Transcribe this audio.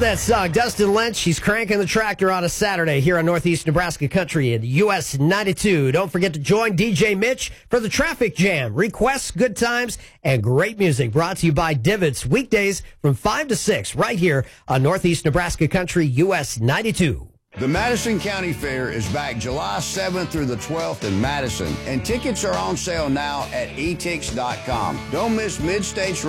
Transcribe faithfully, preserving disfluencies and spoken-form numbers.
that song. Dustin Lynch, he's cranking the tractor on a Saturday here on Northeast Nebraska Country in U S ninety-two. Don't forget to join D J Mitch for the Traffic Jam. Requests, good times, and great music brought to you by Divots weekdays from five to six right here on Northeast Nebraska Country U S ninety-two. The Madison County Fair is back July seventh through the twelfth in Madison, and tickets are on sale now at e tix dot com. Don't miss Mid-States